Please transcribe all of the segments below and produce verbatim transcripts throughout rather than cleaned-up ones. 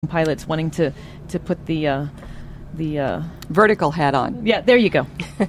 pilots wanting to, to put the uh, the uh, vertical hat on. Yeah, there you go.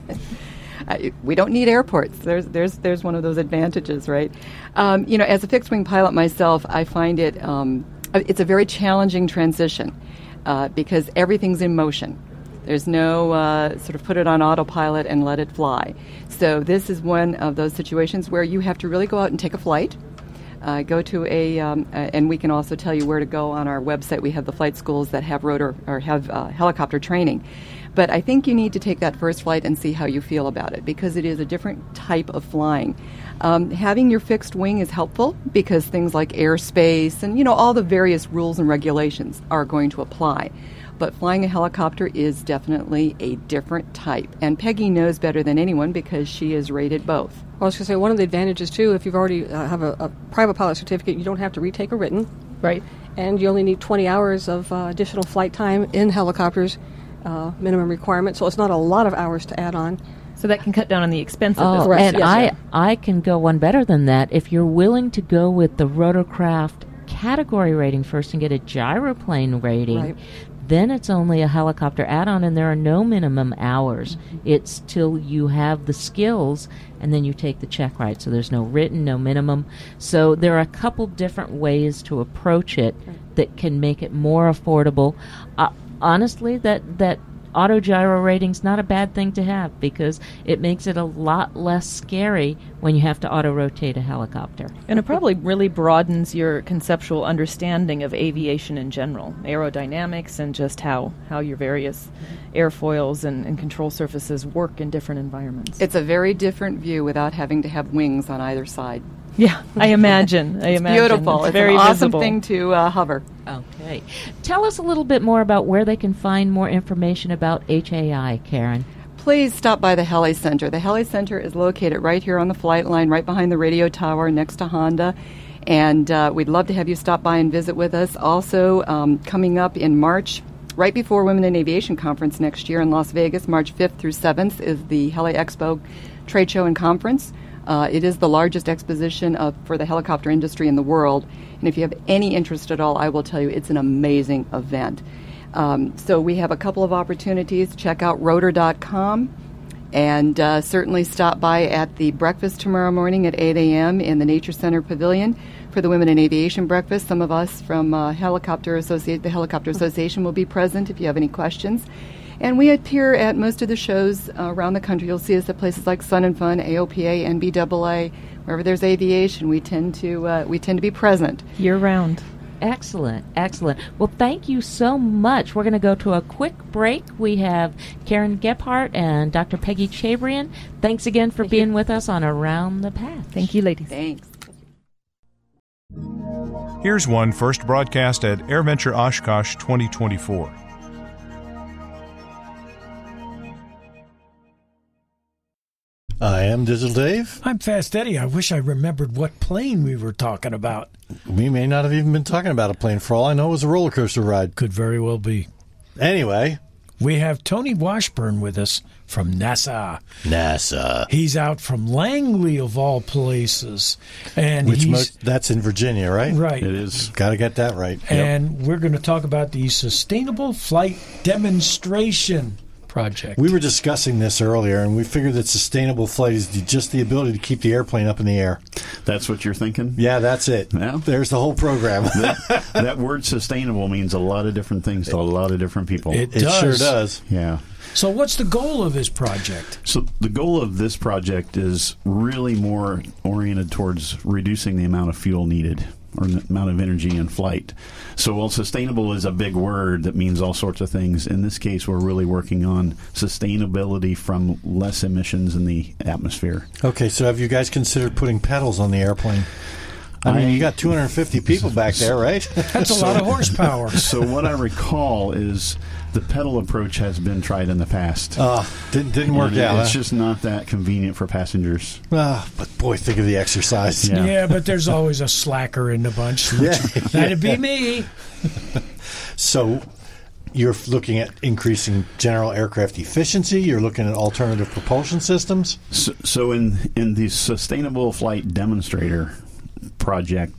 uh, we don't need airports. There's there's there's one of those advantages, right? Um, you know, as a fixed wing pilot myself, I find it um, it's a very challenging transition uh, because everything's in motion. There's no uh, sort of put it on autopilot and let it fly. So this is one of those situations where you have to really go out and take a flight. Uh, go to a, um, uh, and we can also tell you where to go on our website. We have the flight schools that have rotor or have uh, helicopter training. But I think you need to take that first flight and see how you feel about it, because it is a different type of flying. Um, having your fixed wing is helpful because things like airspace and, you know, all the various rules and regulations are going to apply. But flying a helicopter is definitely a different type. And Peggy knows better than anyone because she has rated both. Well, I was going to say, one of the advantages, too, if you've already uh, have a, a private pilot certificate, you don't have to retake a written. Right. And you only need twenty hours of uh, additional flight time in helicopters, uh, minimum requirement. So it's not a lot of hours to add on. So that can cut down on the expense of oh, this. And yes, I, yeah. I can go one better than that. If you're willing to go with the rotorcraft category rating first and get a gyroplane rating, right. then it's only a helicopter add-on, and there are no minimum hours. Mm-hmm. It's till you have the skills, and then you take the check ride. So there's no written, no minimum. So there are a couple different ways to approach it that can make it more affordable. Uh, honestly, that, that auto gyro rating's not a bad thing to have, because it makes it a lot less scary when you have to auto-rotate a helicopter. And it probably really broadens your conceptual understanding of aviation in general, aerodynamics, and just how, how your various airfoils and, and control surfaces work in different environments. It's a very different view without having to have wings on either side. Yeah, I imagine. I it's imagine. beautiful. It's, it's very an awesome visible. thing to uh, hover. Okay. Tell us a little bit more about where they can find more information about H A I, Karen. Please stop by the Heli Center. The Heli Center is located right here on the flight line, right behind the radio tower next to Honda. And uh, we'd love to have you stop by and visit with us. Also, um, coming up in March, right before Women in Aviation Conference next year in Las Vegas, March fifth through seventh, is the Heli Expo Trade Show and Conference. Uh, it is the largest exposition of, for the helicopter industry in the world. And if you have any interest at all, I will tell you it's an amazing event. Um, so we have a couple of opportunities. Check out rotor dot com and uh, certainly stop by at the breakfast tomorrow morning at eight a.m. in the Nature Center Pavilion for the Women in Aviation breakfast. Some of us from uh, Helicopter Associate, the Helicopter Association will be present if you have any questions. And we appear at most of the shows uh, around the country. You'll see us at places like Sun and Fun, A O P A, N B A A. Wherever there's aviation, we tend to uh, we tend to be present year round. Excellent, excellent. Well, thank you so much. We're going to go to a quick break. We have Karen Gebhardt and Doctor Peggy Chabrian. Thanks again for thank being you. with us on Around the Path. Thank you, ladies. Thanks. Here's one first broadcast at AirVenture Oshkosh twenty twenty-four. I am Digital Dave. I'm Fast Eddie. I wish I remembered what plane we were talking about. We may not have even been talking about a plane. For all I know, it was a roller coaster ride. Could very well be. Anyway. We have Tony Washburn with us from NASA. NASA. He's out from Langley, of all places. And Which he's, mo- that's in Virginia, right? Right. It is. Got to get that right. And yep. we're going to talk about the Sustainable Flight Demonstration Project. We were discussing this earlier, and we figured that sustainable flight is the, just the ability to keep the airplane up in the air. That's what you're thinking? Yeah, that's it. Yeah. There's the whole program. that, that word sustainable means a lot of different things to a lot of different people. It, it does. sure does. Yeah. So what's the goal of this project? So the goal of this project is really more oriented towards reducing the amount of fuel needed, or the amount of energy in flight. So while sustainable is a big word that means all sorts of things, in this case we're really working on sustainability from less emissions in the atmosphere. Okay, so have you guys considered putting pedals on the airplane? I mean, I, you got two hundred fifty people back there, right? That's a lot of horsepower. So what I recall is the pedal approach has been tried in the past. Uh, didn't, didn't work and out. It's huh? just not that convenient for passengers. Uh, but boy, think of the exercise. Yeah. Yeah, but there's always a slacker in the bunch. Yeah. That'd be me. So you're looking at increasing general aircraft efficiency. You're looking at alternative propulsion systems. So, so in, in the Sustainable Flight Demonstrator project,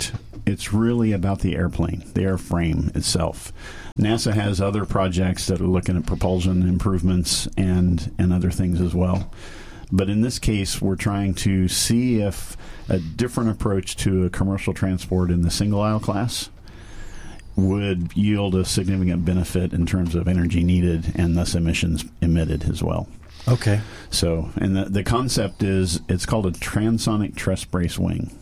it's really about the airplane, the airframe itself. NASA has other projects that are looking at propulsion improvements and, and other things as well. But in this case, we're trying to see if a different approach to a commercial transport in the single-aisle class would yield a significant benefit in terms of energy needed and thus emissions emitted as well. Okay. So, and the, the concept is, it's called a transonic truss brace wing.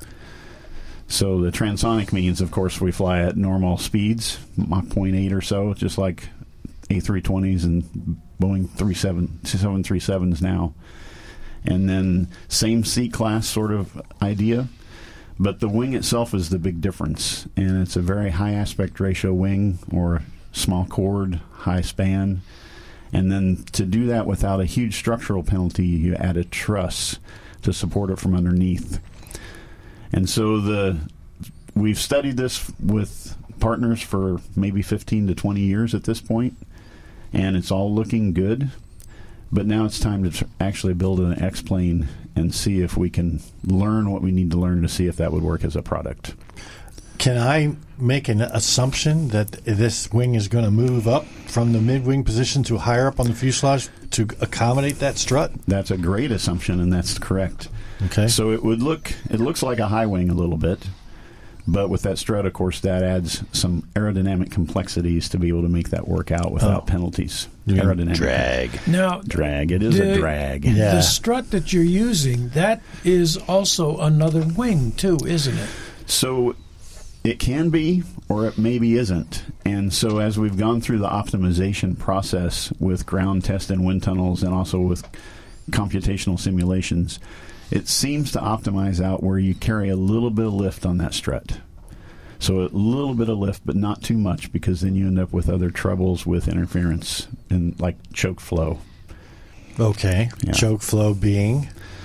So the transonic means, of course, we fly at normal speeds, Mach zero point eight or so, just like A three twenties and Boeing seven thirty-sevens now. And then same seat class sort of idea, but the wing itself is the big difference. And it's a very high aspect ratio wing, or small chord, high span. And then to do that without a huge structural penalty, you add a truss to support it from underneath. And so the we've studied this with partners for maybe fifteen to twenty years at this point, and it's all looking good. But now it's time to tr- actually build an X-plane and see if we can learn what we need to learn to see if that would work as a product. Can I make an assumption that this wing is going to move up from the mid-wing position to higher up on the fuselage to accommodate that strut? That's a great assumption, and that's correct. Okay. So it would look, it looks like a high wing a little bit, but with that strut, of course, that adds some aerodynamic complexities to be able to make that work out without oh. penalties. You Aerodynamic drag. Now, drag. It is the, a drag. Yeah. The strut that you're using, that is also another wing, too, isn't it? So it can be, or it maybe isn't. And so as we've gone through the optimization process with ground test and wind tunnels and also with computational simulations, it seems to optimize out where you carry a little bit of lift on that strut. So a little bit of lift, but not too much, because then you end up with other troubles with interference and like choke flow. Okay. Yeah. Choke flow being?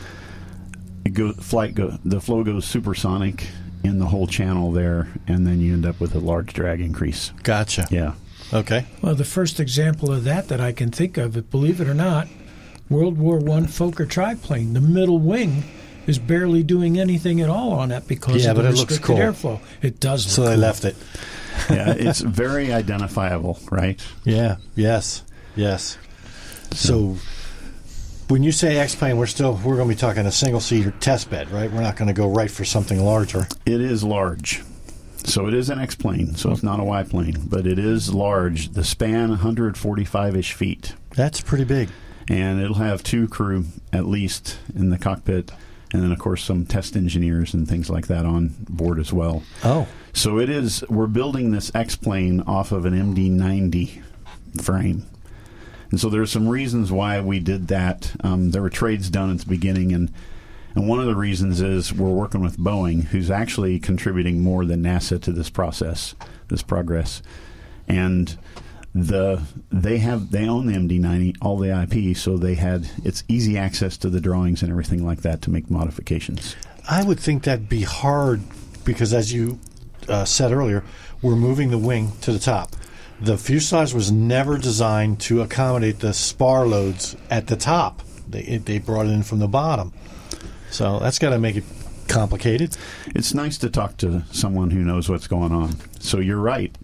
It go, flight go, the flow goes supersonic in the whole channel there, and then you end up with a large drag increase. Gotcha. Yeah. Okay. Well, the first example of that that I can think of, believe it or not, World War One Fokker triplane. The middle wing is barely doing anything at all on that because yeah, of the but it looks restricted cool. airflow. It does look So they cool. left it. Yeah, it's very identifiable, right? Yeah. Yes. Yes. So when you say X-plane, we're still we're going to be talking a single-seater test bed, right? We're not going to go right for something larger. It is large. So it is an X-plane, so it's not a Y-plane, but it is large. The span, one hundred forty-five-ish feet. That's pretty big. And it'll have two crew, at least, in the cockpit, and then, of course, some test engineers and things like that on board as well. Oh. So it is, we're building this X-plane off of an M D ninety frame. And so there's some reasons why we did that. Um, there were trades done at the beginning, and and one of the reasons is we're working with Boeing, who's actually contributing more than NASA to this process, this progress. And the they have they own the M D ninety, all the I P, so they had it's easy access to the drawings and everything like that to make modifications. I would think that'd be hard because, as you uh, said earlier, we're moving the wing to the top. The fuselage was never designed to accommodate the spar loads at the top. They it, they brought it in from the bottom. So that's got to make it complicated. It's nice to talk to someone who knows what's going on. So you're right.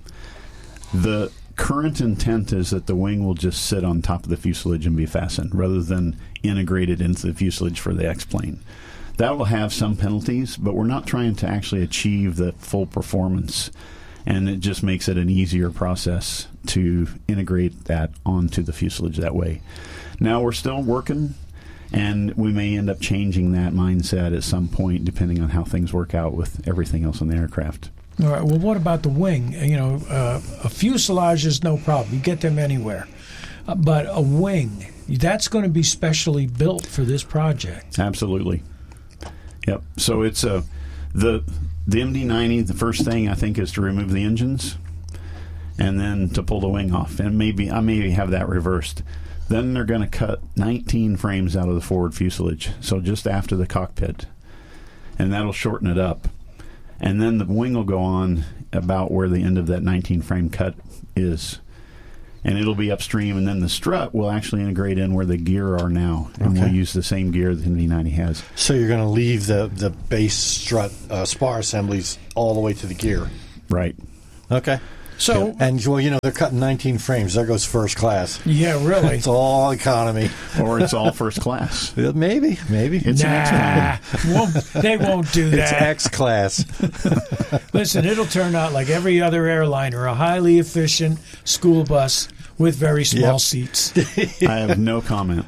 The current intent is that the wing will just sit on top of the fuselage and be fastened rather than integrated into the fuselage for the X-plane. That will have some penalties, but we're not trying to actually achieve the full performance, and it just makes it an easier process to integrate that onto the fuselage that way. Now, we're still working, and we may end up changing that mindset at some point depending on how things work out with everything else in the aircraft. All right. Well, what about the wing? You know, uh, a fuselage is no problem. You get them anywhere. Uh, but a wing, that's going to be specially built for this project. Absolutely. Yep. So it's a the the M D ninety. The first thing I think is to remove the engines, and then to pull the wing off. And maybe I maybe have that reversed. Then they're going to cut nineteen frames out of the forward fuselage, so just after the cockpit, and that'll shorten it up. And then the wing will go on about where the end of that nineteen frame cut is. and it'll be upstream, and then the strut will actually integrate in where the gear are now, and Okay. we'll use the same gear that the M D ninety has. So you're going to leave the, the base strut uh, spar assemblies all the way to the gear. Right. Okay. So, And, well, you know, they're cutting nineteen frames. There goes first class. yeah, really. It's all economy. Or it's all first class. Uh, Maybe, maybe. It's Nah, won't, they won't do It's that. X class. Listen, it'll turn out like every other airliner, a highly efficient school bus with very small Yep. seats. I have no comment.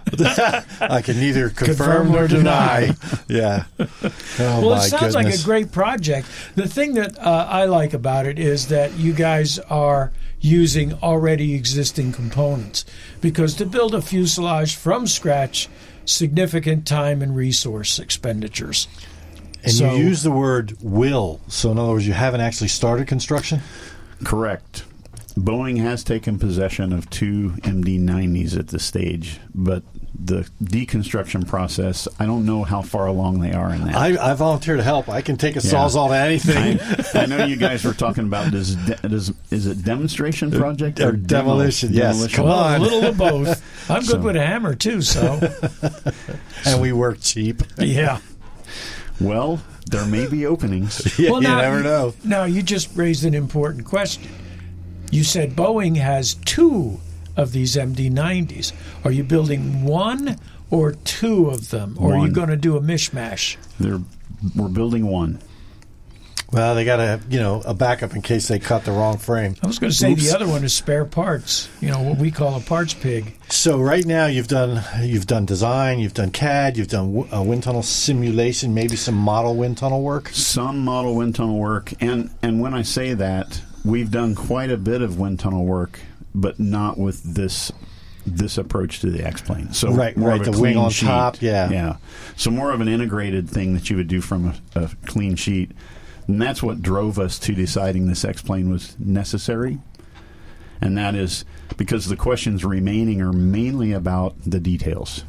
I can neither confirm, Confirm nor nor deny. deny. Yeah. Oh, Well, my it sounds like goodness. a great project. The thing that uh, I like about it is that you guys are using already existing components, because to build a fuselage from scratch, significant time and resource expenditures. And So- you use the word will. So, in other words, you haven't actually started construction? Correct. Boeing has taken possession of two M D nineties at this stage, but the deconstruction process, I don't know how far along they are in that. I, I volunteer to help. I can take a Yeah. sawzall to anything. I, I know you guys were talking about this. De- does, is it demonstration project Or or demo- demolition, yes. demolition? Come Well, on. a little of both. I'm good So- with a hammer, too, so, And we work cheap. yeah. Well, there may be openings. Yeah, Well, you now, never know. Now, you just raised an important question. You said Boeing has two of these M D nineties. Are you building one or two of them? Or are you One. going to do a mishmash? They're, we're building one. Well, they got to have, you know, a backup in case they cut the wrong frame. I was going to say Oops. the other one is spare parts, you know, what we call a parts pig. So right now you've done you've done design, you've done C A D, you've done w- uh, wind tunnel simulation, maybe some model wind tunnel work. Some model wind tunnel work, and and when I say that, we've done quite a bit of wind tunnel work, but not with this this approach to the X-plane. So Right, more right, of a the wing clean on sheet. top, yeah. yeah. So more of an integrated thing that you would do from a, a clean sheet, and that's what drove us to deciding this X-plane was necessary. And that is because the questions remaining are mainly about the details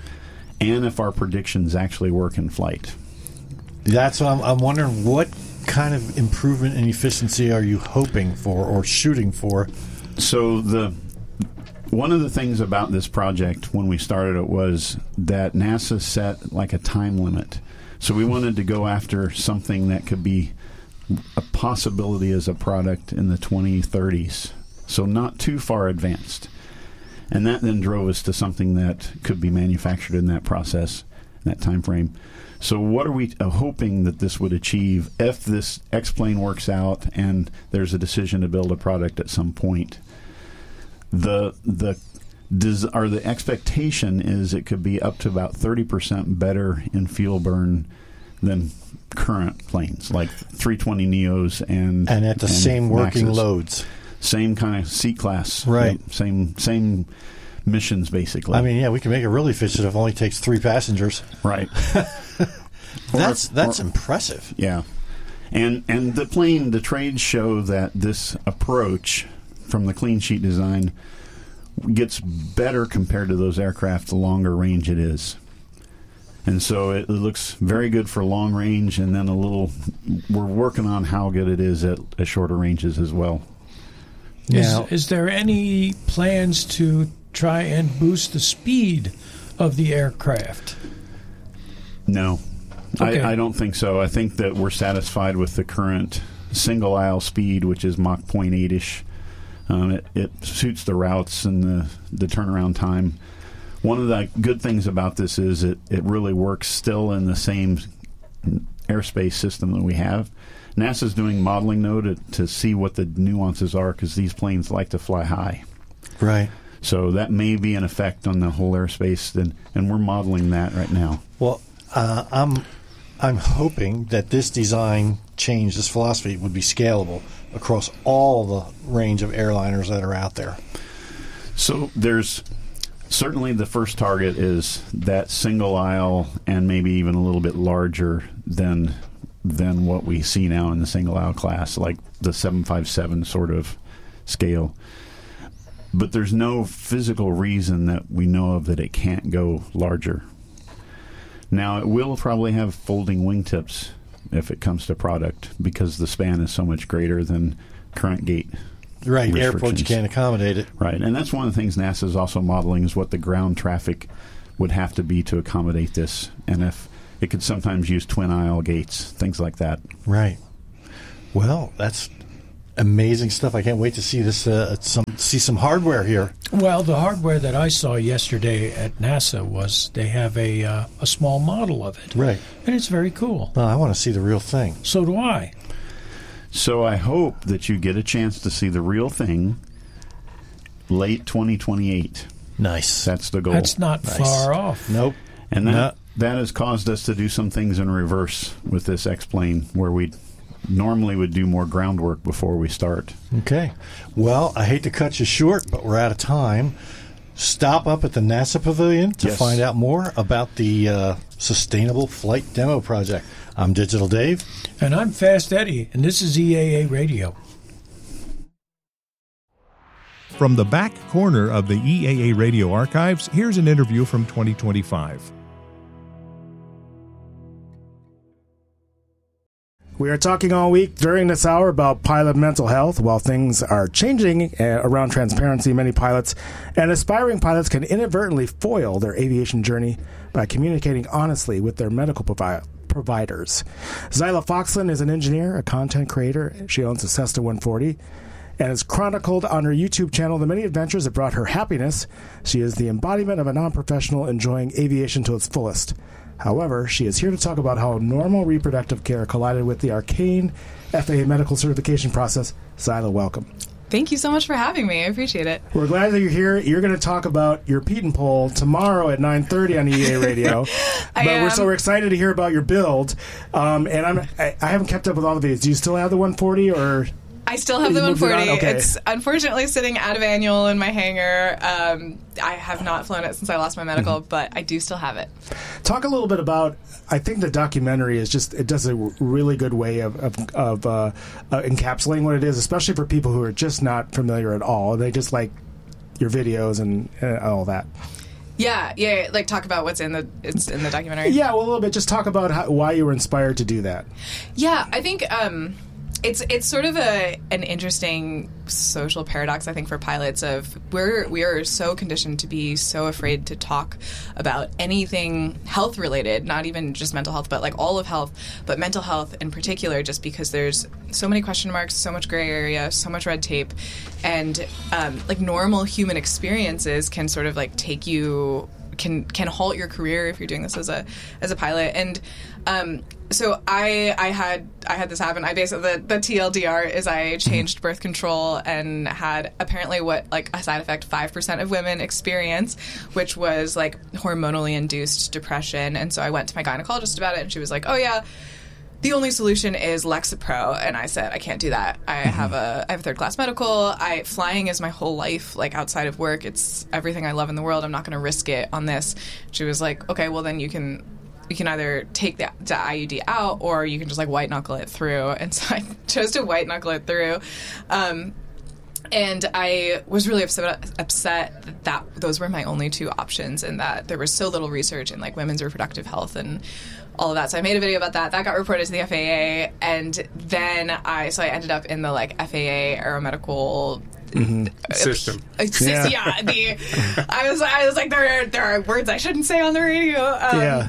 and if our predictions actually work in flight. That's what I'm, I'm wondering. What kind of improvement in efficiency are you hoping for or shooting for? So the one of the things about this project when we started it was that NASA set like a time limit. So we wanted to go after something that could be a possibility as a product in the twenty thirties. So not too far advanced. And that then drove us to something that could be manufactured in that process, in that time frame. So what are we uh, hoping that this would achieve if this X-plane works out and there's a decision to build a product at some point? The the des- or the expectation is it could be up to about thirty percent better in fuel burn than current planes, like three twenty neos and And at the same working Maxes. loads. Same kind of seat class, Right. Yep, same same missions basically. I mean, yeah, we can make it really efficient if it only takes three passengers. right. That's that's or- impressive. Yeah, and and the plane, the trades show that this approach from the clean sheet design gets better compared to those aircraft the longer range it is. And so it, it looks very good for long range, and then a little. We're working on how good it is at, at shorter ranges as well. Now- Is, is there any plans to try and boost the speed of the aircraft? No, Okay. I, I don't think so. I think that we're satisfied with the current single aisle speed, which is Mach point eight ish. Um, it, it suits the routes and the, the turnaround time. One of the good things about this is it, it really works still in the same airspace system that we have. NASA's doing modeling, though, to, to see what the nuances are, because these planes like to fly high. Right. So that may be an effect on the whole airspace, and, and we're modeling that right now. Well, uh, I'm I'm hoping that this design change, this philosophy, would be scalable across all the range of airliners that are out there. So there's certainly the first target is that single aisle and maybe even a little bit larger than than what we see now in the single aisle class, like the seven fifty-seven sort of scale. But there's no physical reason that we know of that it can't go larger. Now, it will probably have folding wingtips if it comes to product because the span is so much greater than current gate Right, airports, you restrictions. can't accommodate it. Right, and that's one of the things NASA is also modeling is what the ground traffic would have to be to accommodate this, and if it could sometimes use twin aisle gates, things like that. Right. Well, that's amazing stuff. I can't wait to see this. Uh, some see some hardware here. Well, the hardware that I saw yesterday at NASA was they have a uh, a small model of it, Right. and it's very cool. Well, I want to see the real thing. So do I. So I hope that you get a chance to see the real thing late twenty twenty-eight. Nice. That's the goal. That's not Nice. far off. Nope. And that, No. that has caused us to do some things in reverse with this X-plane, where we normally would do more groundwork before we start. Okay. Well, I hate to cut you short, but we're out of time. Stop up at the NASA Pavilion to Yes. find out more about the uh, Sustainable Flight Demo Project. I'm Digital Dave. And I'm Fast Eddie, and this is E A A Radio. From the back corner of the E A A Radio archives, here's an interview from twenty twenty-five. We are talking all week during this hour about pilot mental health. While things are changing uh, around transparency, many pilots and aspiring pilots can inadvertently foil their aviation journey by communicating honestly with their medical provi- providers. Zyla Foxland is an engineer, a content creator. She owns a Cessna one forty and has chronicled on her YouTube channel the many adventures that brought her happiness. She is the embodiment of a non-professional enjoying aviation to its fullest. However, she is here to talk about how normal reproductive care collided with the arcane F A A medical certification process. Zyla, welcome. Thank you so much for having me. I appreciate it. We're glad that you're here. You're going to talk about your Pete and Poll tomorrow at nine thirty on E A Radio. I but am. we're so we're excited to hear about your build. Um, and I'm I, I haven't kept up with all the videos. Do you still have the one forty or? I still have You the moved it on? one forty. Okay. It's unfortunately sitting out of annual in my hangar. Um, I have not flown it since I lost my medical, Mm-hmm. but I do still have it. Talk a little bit about. I think the documentary is just it does a really good way of of, of uh, uh, encapsulating what it is, especially for people who are just not familiar at all. They just like your videos and uh, all that. Yeah, yeah. Like talk about what's in the it's in the documentary. Yeah, well, a little bit. Just talk about how, why you were inspired to do that. Yeah, I think um, it's it's sort of a an interesting social paradox. I think for pilots of we're we are so conditioned to be so afraid to talk about anything health related, not even just mental health, but like all of health, but mental health in particular, just because there's so many question marks, so much gray area, so much red tape, and um, like normal human experiences can sort of like take you. can can halt your career if you're doing this as a as a pilot. And um, so I I had I had this happen. I basically the, the T L D R is I changed birth control and had apparently what like a side effect five percent of women experience, which was like hormonally induced depression. And so I went to my gynecologist about it, and she was like, "Oh yeah, the only solution is Lexapro." And I said, I can't do that. I have a I have a third class medical. I flying is my whole life, like outside of work. It's everything I love in the world. I'm not going to risk it on this. She was like, okay, well then you can you can either take the, the I U D out or you can just like white knuckle it through. And so I chose to white knuckle it through. Um, And I was really upset, upset that, that those were my only two options, and that there was so little research in like women's reproductive health and all of that. So I made a video about that. That got reported to the F A A, and then I so I ended up in the like F A A aeromedical mm-hmm. system. Uh, yeah, yeah the, I was I was like there are, there are words I shouldn't say on the radio. Um, yeah,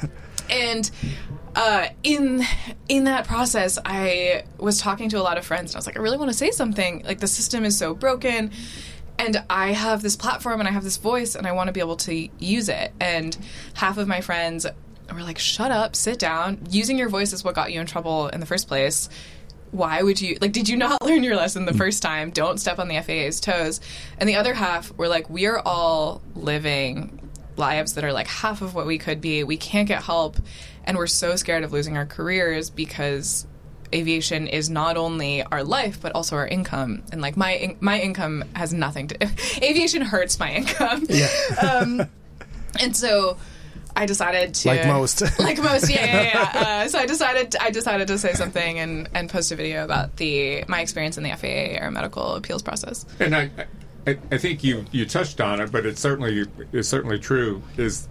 and. Uh, in in that process, I was talking to a lot of friends, and I was like, I really want to say something. Like, the system is so broken, and I have this platform, and I have this voice, and I want to be able to use it. And half of my friends were like, shut up, sit down. Using your voice is what got you in trouble in the first place. Why would you, like, did you not learn your lesson the first time? Don't step on the F A A's toes. And the other half were like, we are all living lives that are like half of what we could be. We can't get help. And we're so scared of losing our careers because aviation is not only our life, but also our income. And like my in- my income has nothing to... Aviation hurts my income. Yeah. um, and so I decided to... Like most. Like most, yeah, yeah, yeah. Uh, so I decided I decided to say something and, and post a video about the my experience in the F A A aeromedical appeals process. And I, I, I think you, you touched on it, but it's certainly it's certainly true, is...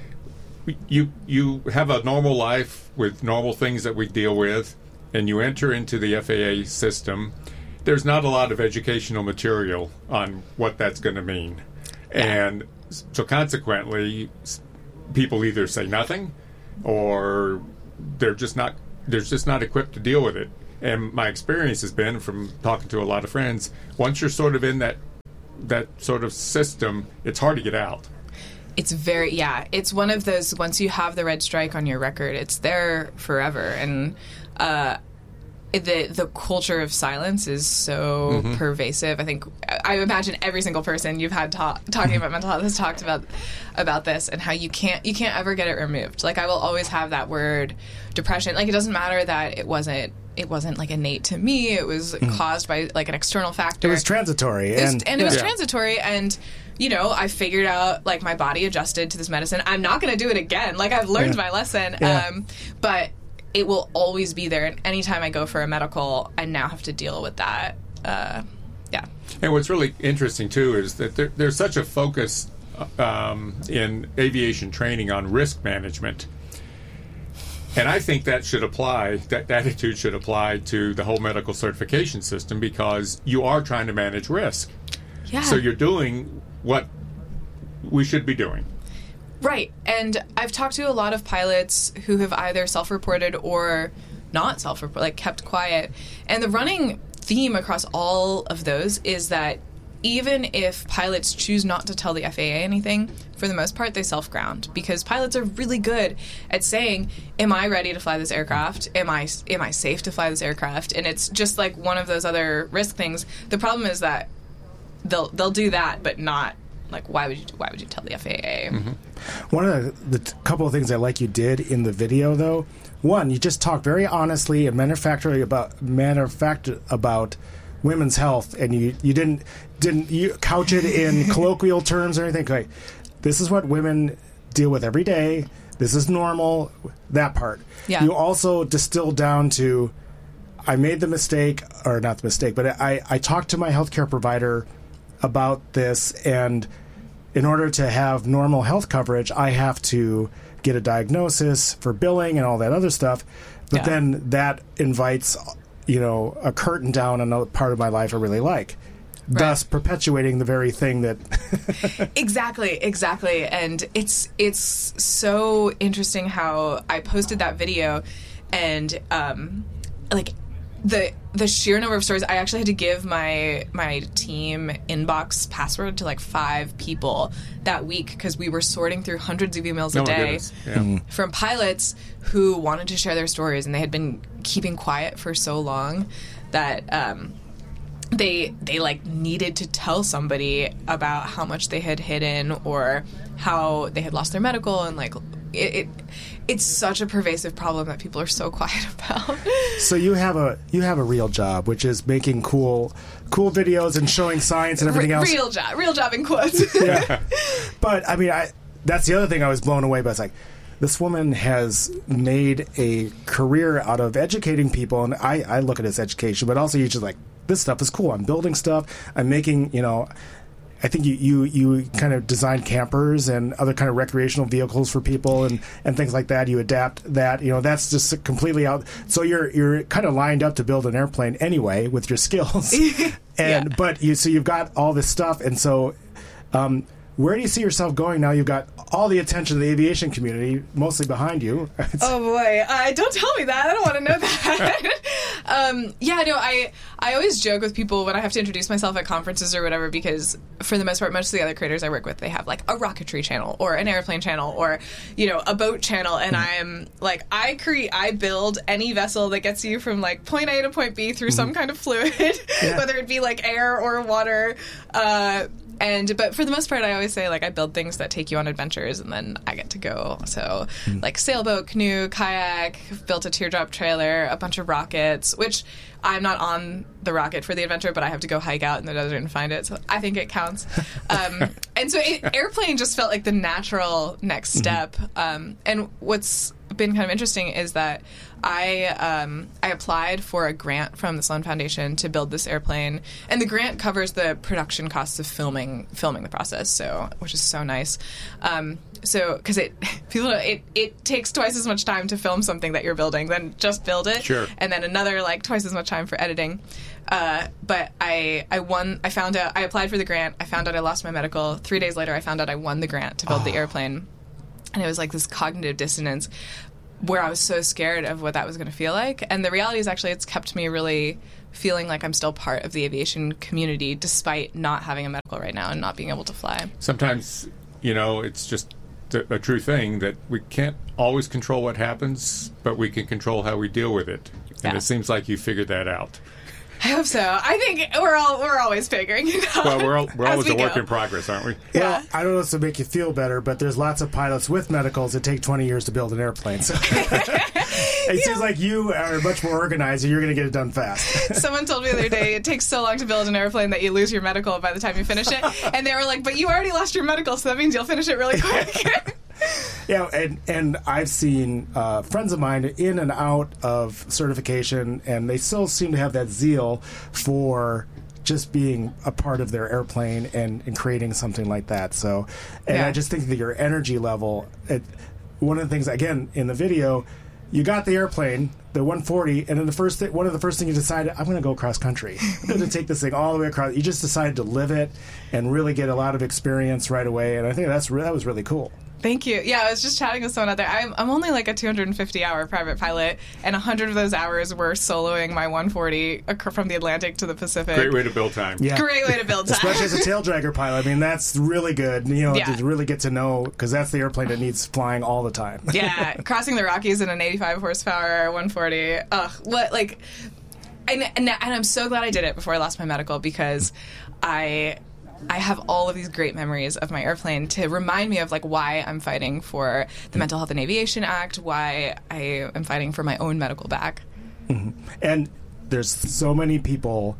You you have a normal life with normal things that we deal with, and you enter into the F A A system, there's not a lot of educational material on what that's going to mean. And so consequently, people either say nothing or they're just not they're just not equipped to deal with it. And my experience has been from talking to a lot of friends, once you're sort of in that that sort of system, it's hard to get out. It's very, yeah, it's one of those, once you have the red strike on your record, it's there forever. And uh, the the culture of silence is so mm-hmm. pervasive. I think, I imagine every single person you've had talk, talking about mental health has talked about about this and how you can't you can't ever get it removed. Like, I will always have that word, depression. Like, it doesn't matter that it wasn't it wasn't like innate to me. It was mm. caused by like an external factor. It was transitory, it was, and, and it was yeah. transitory. And you know, I figured out, like, my body adjusted to this medicine. I'm not going to do it again. Like, I've learned yeah. my lesson. Yeah. Um, but it will always be there. And anytime I go for a medical, I now have to deal with that. Uh, yeah. And what's really interesting, too, is that there, there's such a focus um, in aviation training on risk management. And I think that should apply, that attitude should apply to the whole medical certification system, because you are trying to manage risk. Yeah. So you're doing what we should be doing. Right. And I've talked to a lot of pilots who have either self-reported or not self-reported, like kept quiet. And the running theme across all of those is that even if pilots choose not to tell the F A A anything, for the most part, they self-ground, because pilots are really good at saying, am I ready to fly this aircraft? Am I am I safe to fly this aircraft? And it's just like one of those other risk things. The problem is that they'll they'll do that, but not, like, why would you why would you tell the F A A? Mm-hmm. One of the, the t- couple of things I like you did in the video, though, one, you just talked very honestly and manufacturally about manufacture about women's health, and you, you didn't didn't you couch it in colloquial terms or anything. Like, this is what women deal with every day. This is normal. That part. Yeah. You also distilled down to, I made the mistake, or not the mistake, but I, I talked to my healthcare provider about this, and in order to have normal health coverage, I have to get a diagnosis for billing and all that other stuff. But Yeah. then that invites, you know, a curtain down another part of my life I really like, Right. thus perpetuating the very thing that. Exactly, exactly. And it's it's so interesting how I posted that video, and um, like the the sheer number of stories. I actually had to give my my team inbox password to like five people that week, because we were sorting through hundreds of emails Oh a my day goodness. Yeah. from pilots who wanted to share their stories, and they had been keeping quiet for so long that um, they they like needed to tell somebody about how much they had hidden or how they had lost their medical, and like it, it it's such a pervasive problem that people are so quiet about. So you have a you have a real job, which is making cool cool videos and showing science and everything Re- else. Real job, real job in quotes. Yeah. But I mean, I that's the other thing I was blown away by. It's like, this woman has made a career out of educating people, and I, I look at it as education, but also you're just like, this stuff is cool. I'm building stuff. I'm making, you know, I think you, you, you kind of design campers and other kind of recreational vehicles for people and, and things like that. You adapt that, you know, that's just completely out. So you're you're kind of lined up to build an airplane anyway with your skills. and Yeah. But you so you've got all this stuff, and so um, where do you see yourself going now? You've got all the attention of the aviation community mostly behind you. Oh boy, uh, don't tell me that. I don't want to know that. um, yeah, no, I I always joke with people when I have to introduce myself at conferences or whatever, because for the most part, most of the other creators I work with, they have like a rocketry channel or an airplane channel or, you know, a boat channel, and I'm like, I create, I build any vessel that gets you from like point A to point B through some kind of fluid, Yeah. whether it be like air or water. Uh, And but for the most part, I always say, like, I build things that take you on adventures, and then I get to go. So like sailboat, canoe, kayak, built a teardrop trailer, a bunch of rockets, which I'm not on the rocket for the adventure, but I have to go hike out in the desert and find it. So I think it counts. Um, and so it, airplane just felt like the natural next step. Um, and what's been kind of interesting is that I um, I applied for a grant from the Sloan Foundation to build this airplane, and the grant covers the production costs of filming filming the process. So, which is so nice. Um, so, because it people it it takes twice as much time to film something that you're building than just build it, Sure. and then another like twice as much time for editing. Uh, but I I won. I found out. I applied for the grant. I found out I lost my medical. Three days later, I found out I won the grant to build oh. the airplane, and it was like this cognitive dissonance where I was so scared of what that was going to feel like. And the reality is, actually, it's kept me really feeling like I'm still part of the aviation community, despite not having a medical right now and not being able to fly. Sometimes, you know, it's just a, a true thing that we can't always control what happens, but we can control how we deal with it. And yeah. it seems like you figured that out. I hope so. I think we're all we're always figuring it out. Well, we're all, we're always we a work go. in progress, aren't we? Yeah. Well, I don't know if to make you feel better, but there's lots of pilots with medicals that take twenty years to build an airplane. So it seems like you are much more organized and you're going to get it done fast. Someone told me the other day it takes so long to build an airplane that you lose your medical by the time you finish it. And they were like, but you already lost your medical, so that means you'll finish it really quick. Yeah, and, and I've seen uh, friends of mine in and out of certification, and they still seem to have that zeal for just being a part of their airplane and, and creating something like that. So, and yeah. I just think that your energy level, it, one of the things, again, in the video, you got the airplane, the one forty, and then the first th- one of the first things you decided, I'm going to go cross country. I'm going to take this thing all the way across. You just decided to live it and really get a lot of experience right away, and I think that's re- that was really cool. Thank you. Yeah, I was just chatting with someone out there. I'm, I'm only like a two hundred fifty hour private pilot, and one hundred of those hours were soloing my one forty from the Atlantic to the Pacific. Great way to build time. Yeah. Great way to build time. Especially as a tail dragger pilot. I mean, that's really good, you know, yeah. to really get to know, because that's the airplane that needs flying all the time. Yeah, crossing the Rockies in an eighty-five horsepower one forty. Ugh, what, like, and, and, and I'm so glad I did it before I lost my medical, because I... I have all of these great memories of my airplane to remind me of like why I'm fighting for the Mental Health and Aviation Act, why I am fighting for my own medical back. Mm-hmm. And there's so many people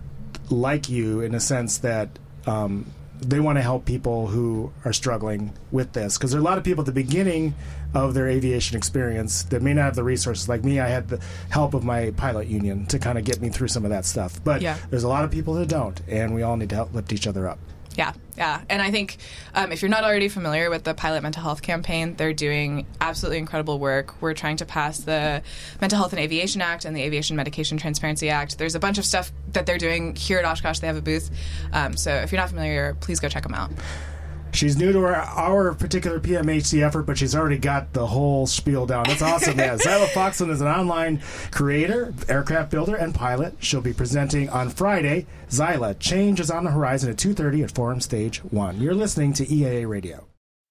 like you in a sense that um, they want to help people who are struggling with this, because there are a lot of people at the beginning of their aviation experience that may not have the resources. Like me, I had the help of my pilot union to kind of get me through some of that stuff. But yeah. there's a lot of people that don't, and we all need to help lift each other up. Yeah, yeah. And I think um, if you're not already familiar with the Pilot Mental Health Campaign, they're doing absolutely incredible work. We're trying to pass the Mental Health and Aviation Act and the Aviation Medication Transparency Act. There's a bunch of stuff that they're doing here at Oshkosh. They have a booth. Um, so if you're not familiar, please go check them out. She's new to our, our particular P M H C effort, but she's already got the whole spiel down. That's awesome. Yeah, Zyla Foxland is an online creator, aircraft builder, and pilot. She'll be presenting on Friday. Zyla, Change is on the Horizon at two thirty at Forum Stage one. You're listening to E A A Radio.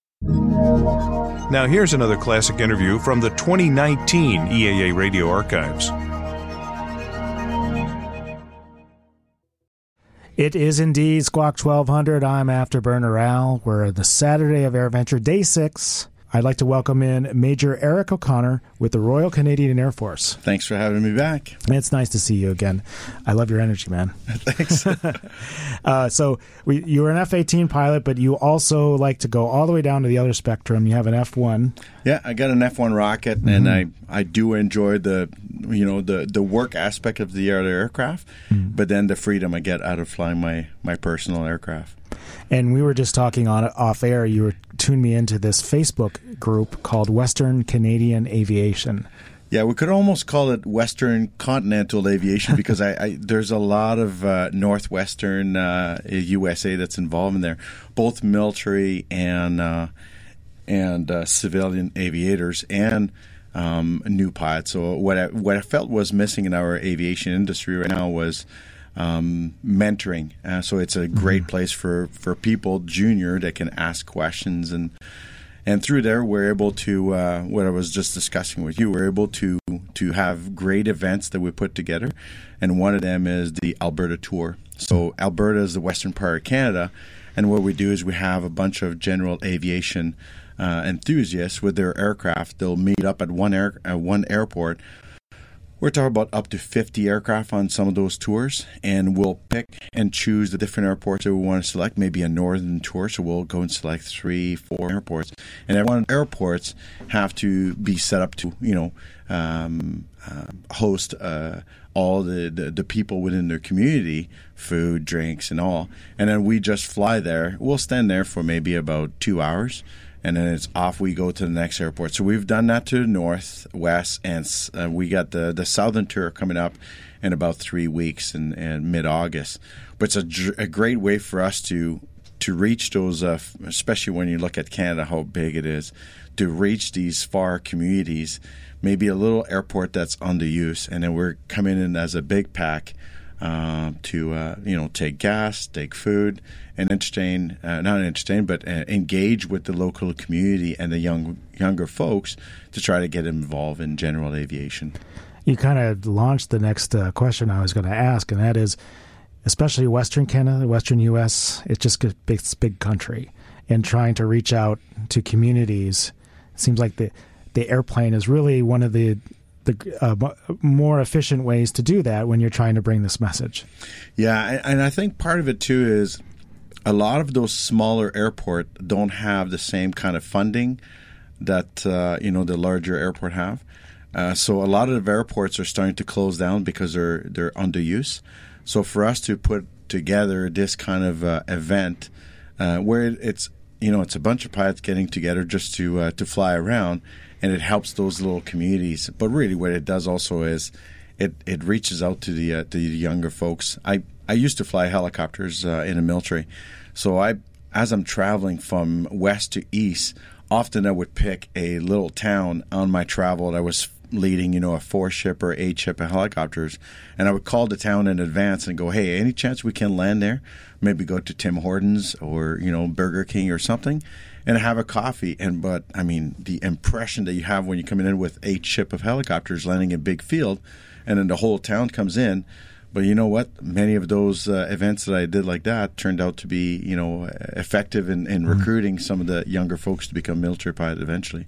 Now here's another classic interview from the twenty nineteen E A A Radio archives. It is indeed Squawk twelve hundred. I'm Afterburner Al. We're the Saturday of AirVenture, day six. I'd like to welcome in Major Eric O'Connor with the Royal Canadian Air Force. Thanks for having me back. It's nice to see you again. I love your energy, man. Thanks. uh, so we, you were an F eighteen pilot, but you also like to go all the way down to the other spectrum. You have an F one. Yeah, I got an F one rocket, mm-hmm. and I, I do enjoy the you know the, the work aspect of the aircraft, mm-hmm. but then the freedom I get out of flying my, my personal aircraft. And we were just talking on off air. You were tuned me into this Facebook group called Western Canadian Aviation. Yeah, we could almost call it Western Continental Aviation because I, I there's a lot of uh, Northwestern uh, U S A that's involved in there, both military and uh, and uh, civilian aviators and um, new pilots. So what I, what I felt was missing in our aviation industry right now was Um, mentoring. Uh, so it's a great place for, for people, junior, that can ask questions. And and through there, we're able to, uh, what I was just discussing with you, we're able to, to have great events that we put together. And one of them is the Alberta Tour. So Alberta is the western part of Canada. And what we do is we have a bunch of general aviation uh, enthusiasts with their aircraft. They'll meet up at one air, uh, one airport. We're talking about up to fifty aircraft on some of those tours, and we'll pick and choose the different airports that we want to select, maybe a northern tour, so we'll go and select three, four airports. And every one of the airports have to be set up to, you know, um, uh, host uh, all the, the, the people within their community, food, drinks, and all. And then we just fly there. We'll stand there for maybe about two hours. And then it's off we go to the next airport. So we've done that to the north, west, and uh, we got the, the southern tour coming up. in about three weeks in, in mid-August. But it's a, a great way for us to to reach those, uh, especially when you look at Canada, how big it is, to reach these far communities, maybe a little airport that's under use, and then we're coming in as a big pack uh, to, uh, you know, take gas, take food, and entertain, uh, not entertain, but uh, engage with the local community and the young younger folks to try to get involved in general aviation. You kind of launched the next uh, question I was going to ask, and that is, especially Western Canada, Western U S, it's just a big, it's a big country. And trying to reach out to communities, it seems like the, the airplane is really one of the the uh, more efficient ways to do that when you're trying to bring this message. Yeah, and I think part of it, too, is a lot of those smaller airports don't have the same kind of funding that, uh, you know, the larger airport have. Uh, so a lot of airports are starting to close down because they're they're under use. So for us to put together this kind of uh, event uh, where it's you know it's a bunch of pilots getting together just to uh, to fly around, and it helps those little communities. But really, what it does also is it, it reaches out to the uh, to the younger folks. I, I used to fly helicopters uh, in the military, so I as I'm traveling from west to east, often I would pick a little town on my travel that I was leading, you know, a four ship or eight ship of helicopters, and I would call the town in advance and go, hey, any chance we can land there? Maybe go to Tim Hortons or, you know, Burger King or something, and have a coffee. And but I mean, the impression that you have when you come in with eight ship of helicopters landing in a big field, and then the whole town comes in. But you know what? Many of those uh, events that I did like that turned out to be, you know, effective in, in mm-hmm. recruiting some of the younger folks to become military pilots eventually.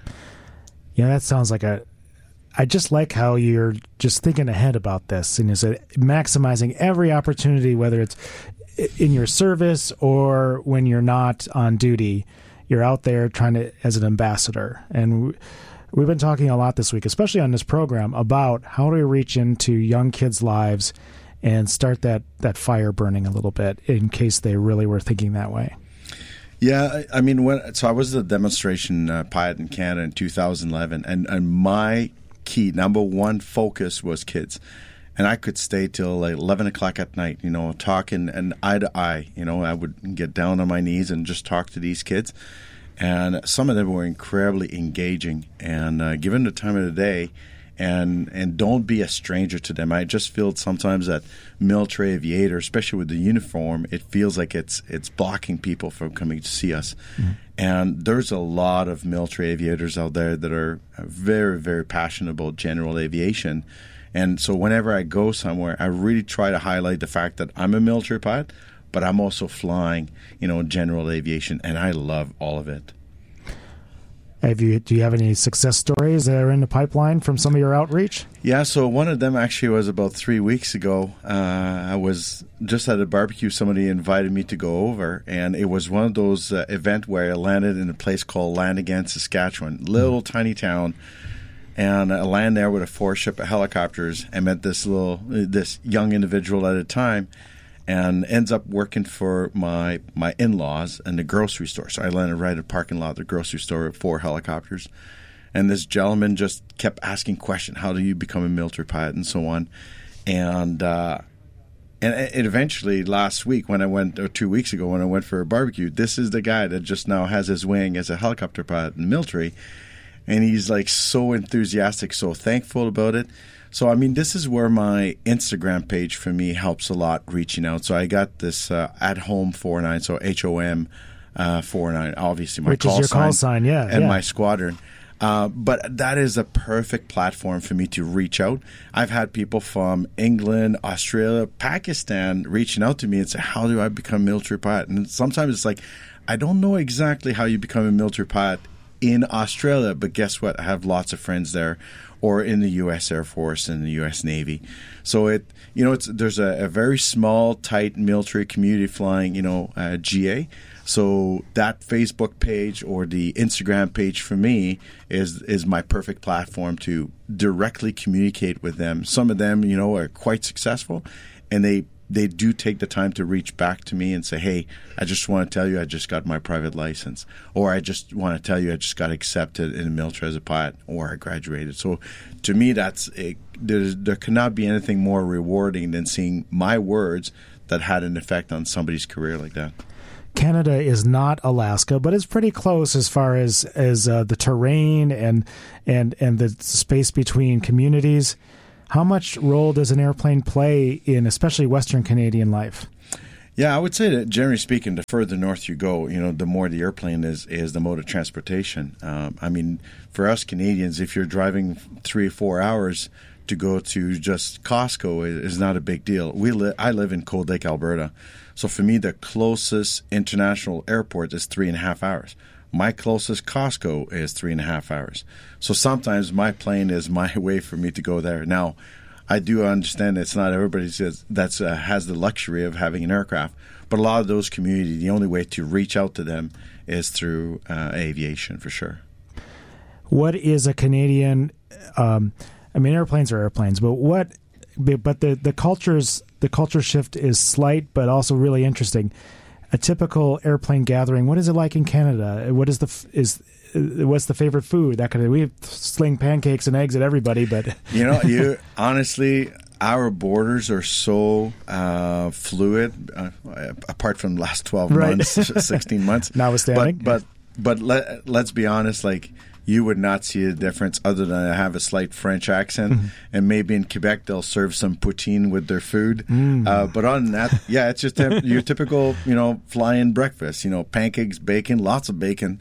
Yeah, that sounds like a. I just like how you're just thinking ahead about this, and is it maximizing every opportunity, whether it's in your service or when you're not on duty. You're out there trying to as an ambassador, and we've been talking a lot this week, especially on this program, about how to reach into young kids' lives and start that that fire burning a little bit in case they really were thinking that way. Yeah, I, I mean, when so I was the demonstration uh, pilot in Canada in two thousand eleven, and, and my key number one focus was kids, and I could stay till like eleven o'clock at night, you know, talking and eye to eye. You know, I would get down on my knees and just talk to these kids, and some of them were incredibly engaging. And uh, given the time of the day, and and don't be a stranger to them. I just feel sometimes that military aviator, especially with the uniform, it feels like it's it's blocking people from coming to see us. Mm-hmm. And there's a lot of military aviators out there that are very, very passionate about general aviation. And so whenever I go somewhere, I really try to highlight the fact that I'm a military pilot, but I'm also flying, you know, general aviation, and I love all of it. Have you, do you have any success stories that are in the pipeline from some of your outreach? Yeah, so one of them actually was about three weeks ago. Uh, I was just at a barbecue. Somebody invited me to go over, and it was one of those uh, events where I landed in a place called Lanigan, Saskatchewan, little mm. tiny town. And I land there with a four-ship of helicopters. I met this little, this young individual at a time, and ends up working for my my in-laws in the grocery store. So I landed right in the parking lot of the grocery store with four helicopters. And this gentleman just kept asking questions, how do you become a military pilot and so on. And uh, and it eventually last week when I went, or two weeks ago when I went for a barbecue, this is the guy that just now has his wing as a helicopter pilot in the military. And he's like so enthusiastic, so thankful about it. So, I mean, this is where my Instagram page for me helps a lot reaching out. So I got this uh, at home four nine, so H O M uh, four nine, obviously my Which call is your sign, call sign, yeah, and yeah. my squadron. Uh, but that is a perfect platform for me to reach out. I've had people from England, Australia, Pakistan reaching out to me and say, how do I become a military pilot? And sometimes it's like, I don't know exactly how you become a military pilot in Australia, but guess what? I have lots of friends there, or in the U S Air Force and the U S Navy. So it, you know, it's there's a, a very small, tight military community flying, you know, uh, G A. So that Facebook page or the Instagram page for me is is my perfect platform to directly communicate with them. Some of them, you know, are quite successful, and they they do take the time to reach back to me and say, hey, I just want to tell you I just got my private license, or I just want to tell you I just got accepted in the military as a pilot, or I graduated. So to me, that's a, there's, there cannot be anything more rewarding than seeing my words that had an effect on somebody's career like that. Canada is not Alaska, but it's pretty close as far as as uh, the terrain and and and the space between communities. How much role does an airplane play in, especially Western Canadian life? Yeah, I would say that generally speaking, the further north you go, you know, the more the airplane is, is the mode of transportation. Um, I mean, for us Canadians, if you're driving three or four hours to go to just Costco, it is not a big deal. We li- I live in Cold Lake, Alberta. So for me, the closest international airport is three and a half hours. My closest Costco is three and a half hours. So sometimes my plane is my way for me to go there. Now, I do understand it's not everybody that uh, has the luxury of having an aircraft, but a lot of those communities, the only way to reach out to them is through uh, aviation, for sure. What is a Canadian? Um, I mean, airplanes are airplanes, but what? But the the cultures the culture shift is slight, but also really interesting. A typical airplane gathering. What is it like in Canada? What is the is what's the favorite food? That kind of we sling pancakes and eggs at everybody, but you know, you honestly, our borders are so uh, fluid. Uh, apart from the last twelve right. months, sixteen months, notwithstanding. But but, but let, let's be honest, like. You would not see a difference other than I have a slight French accent, mm-hmm. and maybe in Quebec they'll serve some poutine with their food. Mm. Uh, but other than that, yeah, it's just a, your typical, you know, fly-in breakfast. You know, pancakes, bacon, lots of bacon,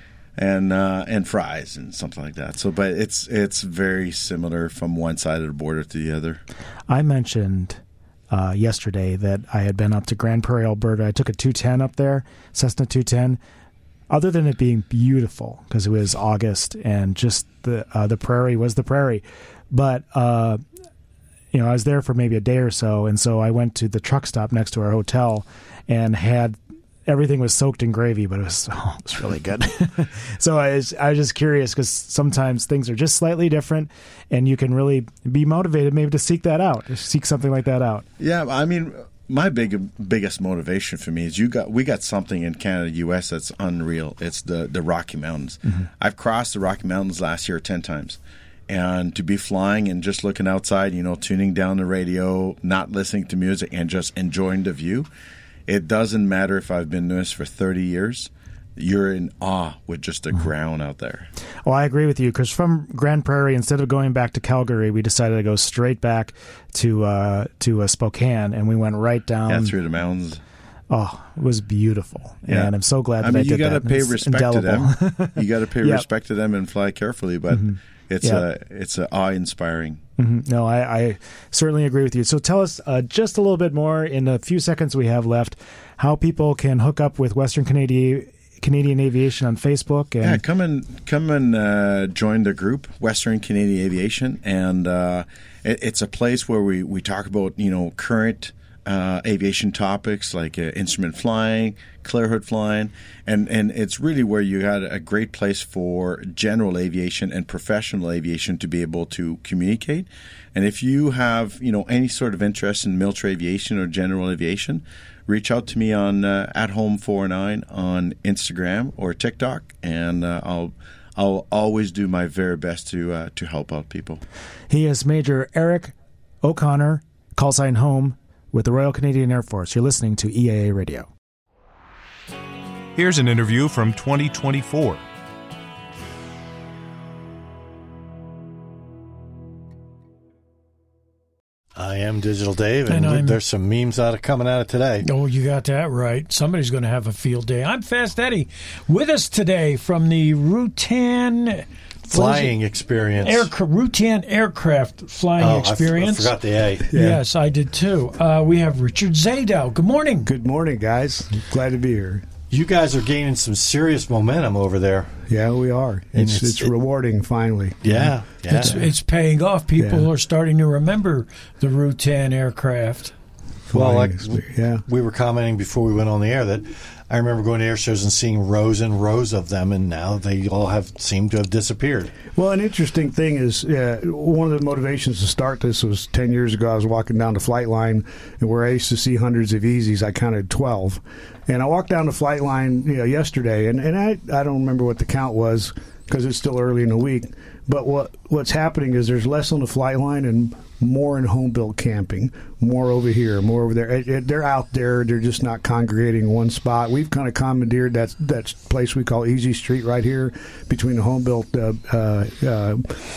and uh, and fries and something like that. So, but it's it's very similar from one side of the border to the other. I mentioned uh, yesterday that I had been up to Grand Prairie, Alberta. I took a two ten up there, Cessna two ten. Other than it being beautiful, because it was August and just the uh, the prairie was the prairie. But, uh, you know, I was there for maybe a day or so, and so I went to the truck stop next to our hotel and had everything was soaked in gravy, but it was, oh, it was really good. So I was, I was just curious because sometimes things are just slightly different, and you can really be motivated maybe to seek that out, seek something like that out. Yeah, I mean... My big biggest motivation for me is you got we got something in Canada, U S that's unreal. It's the, the Rocky Mountains. Mm-hmm. I've crossed the Rocky Mountains last year ten times. And to be flying and just looking outside, you know, tuning down the radio, not listening to music, and just enjoying the view, it doesn't matter if I've been doing this for thirty years. You're in awe with just the mm-hmm. ground out there. Well, I agree with you, because from Grand Prairie, instead of going back to Calgary, we decided to go straight back to uh, to uh, Spokane, and we went right down. Yeah, through the mountains. Oh, it was you Yeah. And I'm so glad that I mean, I did you gotta that. pay It's respect indelible. to them. You got to pay yep. respect to them and fly carefully, but mm-hmm. it's yep. a it's a awe-inspiring. Mm-hmm. No, I, I certainly agree with you. So tell us uh, just a little bit more in the few seconds we have left, how people can hook up with Western Canadian Canadian Aviation on Facebook. And yeah, come and come and uh, join the group, Western Canadian Aviation, and uh, it, it's a place where we, we talk about you know current uh, aviation topics like uh, instrument flying, clearhood flying, and and it's really where you had a great place for general aviation and professional aviation to be able to communicate. And if you have you know any sort of interest in military aviation or general aviation, reach out to me on uh, at home four nine on Instagram or TikTok, and uh, I'll I'll always do my very best to uh, to help out people. He is Major Eric O'Connor, call sign Home, with the Royal Canadian Air Force. You're listening to E A A Radio. Here's an interview from twenty twenty-four. I am Digital Dave, and, And I'm- there's some memes out of coming out of today. Oh, you got that right. Somebody's going to have a field day. I'm Fast Eddie. With us today from the Rutan Flying experience. Air, Rutan Aircraft Flying Oh, I f- Experience. I forgot the A. Yes, I did too. Uh, we have Richard Zadow. Good morning. Good morning, guys. Glad to be here. You guys are gaining some serious momentum over there. Yeah, we are. And It's it's- it's it- rewarding, finally. Yeah, yeah. It's, it's paying off. People Yeah. are starting to remember the Rutan aircraft. Well, like experience. yeah, we were commenting before we went on the air that I remember going to air shows and seeing rows and rows of them, and now they all have seemed to have disappeared. Well, an interesting thing is uh, one of the motivations to start this was ten years ago. I was walking down the flight line, and where I used to see hundreds of Easies, I counted twelve. And I walked down the flight line, you know, yesterday, and, and I, I don't remember what the count was because it's still early in the week. But what what's happening is there's less on the flight line and more in home-built camping, more over here, more over there. It, it, they're out there. They're just not congregating in one spot. We've kind of commandeered that, that place we call Easy Street right here between the home-built uh, uh, uh,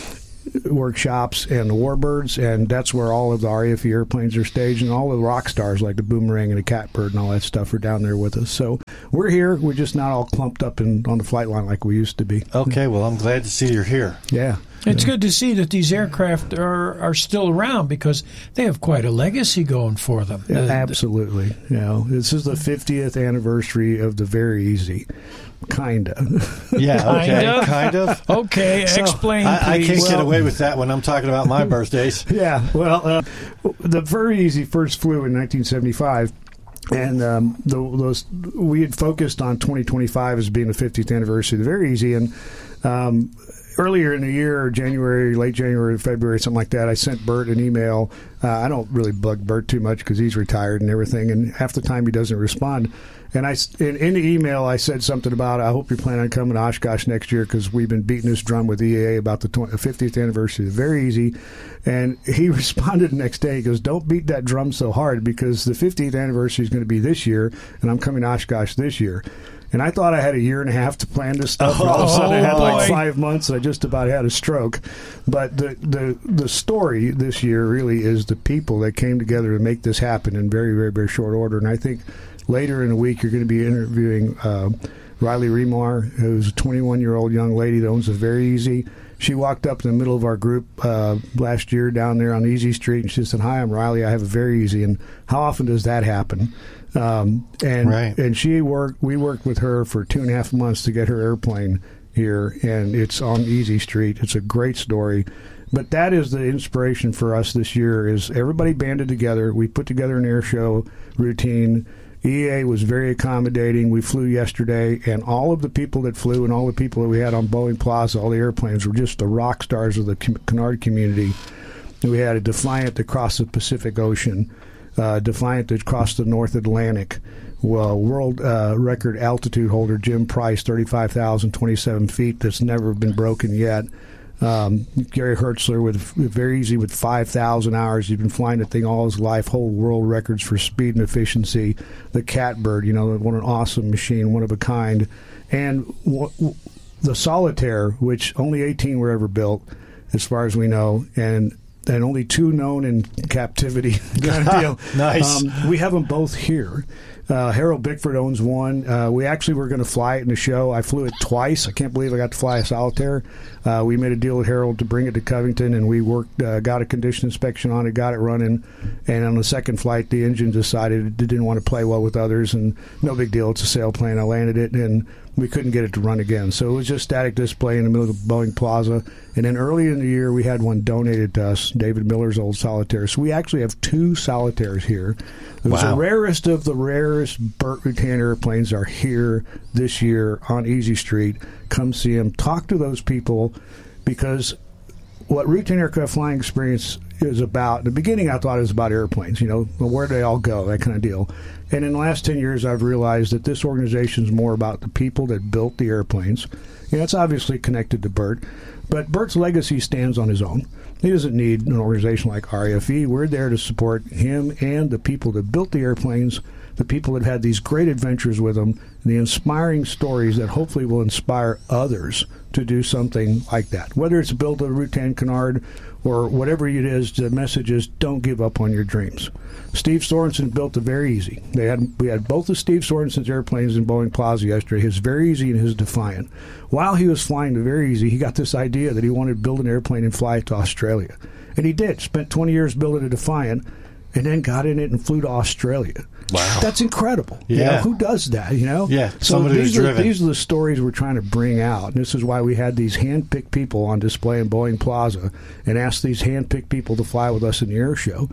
workshops and the Warbirds, and that's where all of the R A F E airplanes are staged, and all of the rock stars like the Boomerang and the Catbird and all that stuff are down there with us. So we're here. We're just not all clumped up in, on the flight line like we used to be. Okay, well, I'm glad to see you're here. Yeah. It's good to see that these aircraft are, are still around because they have quite a legacy going for them. Yeah, absolutely. You know, this is the fiftieth anniversary of the Very Easy. Kinda. Yeah, okay. Kinda? Kind of. Okay, So, explain, I, I please. can't get Well- away with that when I'm talking about my birthdays. Yeah, well, uh, the Very Easy first flew in nineteen seventy-five. And um, the, those we had focused on twenty twenty-five as being the fiftieth anniversary of the Very Easy. And um, earlier in the year, January, late January, February, something like that, I sent Bert an email. Uh, I don't really bug Bert too much because he's retired and everything, and half the time he doesn't respond. And I, in, in the email, I said something about, I hope you're planning on coming to Oshkosh next year because we've been beating this drum with E A A about the twenty, fiftieth anniversary. Very easy. And he responded the next day. He goes, don't beat that drum so hard because the fiftieth anniversary is going to be this year, and I'm coming to Oshkosh this year. And I thought I had a year and a half to plan this stuff. And all of a sudden, I had like five months. I just about had a stroke. But the, the the story this year really is the people that came together to make this happen in very, very, very short order. And I think later in the week, you're going to be interviewing uh, Riley Remar, who's a twenty-one-year-old young lady that owns a Very Easy. She walked up in the middle of our group uh, last year down there on Easy Street, and she said, "Hi, I'm Riley. I have a Very Easy." And how often does that happen? Um, and Right. and she worked. We worked with her for two and a half months to get her airplane here, and it's on Easy Street. It's a great story. But that is the inspiration for us this year. Is everybody banded together? We put together an air show routine. E A A was very accommodating. We flew yesterday, and all of the people that flew and all the people that we had on Boeing Plaza, all the airplanes, were just the rock stars of the Canard community. We had a Defiant that crossed the Pacific Ocean, uh, Defiant that crossed the North Atlantic. Well, world uh, record altitude holder Jim Price, thirty-five thousand twenty-seven feet, that's never been broken yet. Um, Gary Hertzler with Very Easy with five thousand hours. He's been flying the thing all his life, whole world records for speed and efficiency. The Catbird, you know, what an awesome machine, one of a kind. And w- w- the Solitaire, which only eighteen were ever built, as far as we know, and and only two known in captivity kind of deal. Nice. Um, we have them both here. Uh, Harold Bickford owns one. Uh, we actually were going to fly it in the show. I flew it twice. I can't believe I got to fly a Solitaire. Uh, we made a deal with Harold to bring it to Covington, and we worked, uh, got a condition inspection on it, got it running. And on the second flight, the engine decided it didn't want to play well with others, and no big deal. It's a sailplane. I landed it, and we couldn't get it to run again. So it was just static display in the middle of the Boeing Plaza. And then early in the year, we had one donated to us, David Miller's old Solitaire. So we actually have two Solitaires here. It was Wow. the rarest of the rarest Burt Rutan airplanes are here this year on Easy Street. Come see them. Talk to those people, because what Rutan Aircraft Flying Experience is about, in the beginning I thought it was about airplanes, you know, where do they all go, that kind of deal. And in the last ten years, I've realized that this organization is more about the people that built the airplanes. And it's obviously connected to Burt, but Burt's legacy stands on his own. He doesn't need an organization like R A F E. We're there to support him and the people that built the airplanes, the people that had these great adventures with them, and the inspiring stories that hopefully will inspire others to do something like that. Whether it's build a Rutan Canard or whatever it is, the message is don't give up on your dreams. Steve Sorensen built the Very Easy. They had we had both of Steve Sorensen's airplanes in Boeing Plaza yesterday, his Very Easy and his Defiant. While he was flying the Very Easy, he got this idea that he wanted to build an airplane and fly it to Australia. And he did. Spent twenty years building a Defiant, and then got in it and flew to Australia. Wow. That's incredible. Yeah. You know, who does that, you know? Yeah, So somebody who's these are, driven. these are the stories we're trying to bring out. And this is why we had these hand-picked people on display in Boeing Plaza and asked these hand-picked people to fly with us in the air show.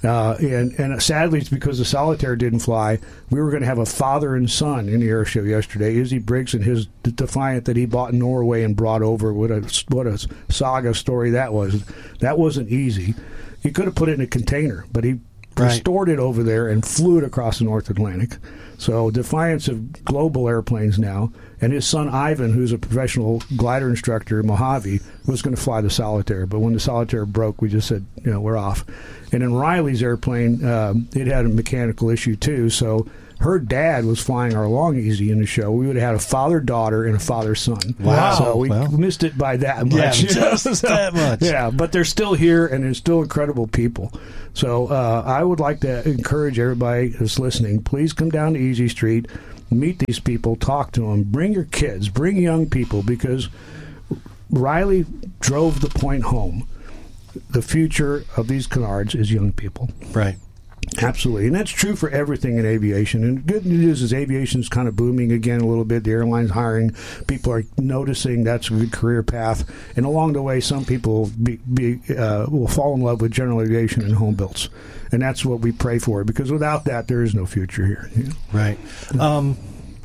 Uh, and, and sadly, it's because the Solitaire didn't fly. We were going to have a father and son in the air show yesterday. Izzy Briggs and his Defiant that he bought in Norway and brought over. What a, what a saga story that was. That wasn't easy. He could have put it in a container, but he Right. stored it over there and flew it across the North Atlantic. So Defiants have global airplanes now, and his son Ivan, who's a professional glider instructor in Mojave, was going to fly the Solitaire. But when the Solitaire broke, we just said, you know, we're off. And in Riley's airplane, um, it had a mechanical issue too, so her dad was flying our Long Easy in the show. We would have had a father-daughter and a father-son. Wow. So we Well. missed it by that much. Yeah, just that much. Yeah, but they're still here, and they're still incredible people. So uh, I would like to encourage everybody that's listening, please come down to Easy Street, meet these people, talk to them, bring your kids, bring young people, because Riley drove the point home. The future of these canards is young people. Right. Absolutely. And that's true for everything in aviation. And the good news is aviation's kind of booming again a little bit. The airline's hiring. People are noticing that's a good career path. And along the way, some people will, be, be, uh, will fall in love with general aviation and home builds. And that's what we pray for, because without that, there is no future here. You know? Right. Um,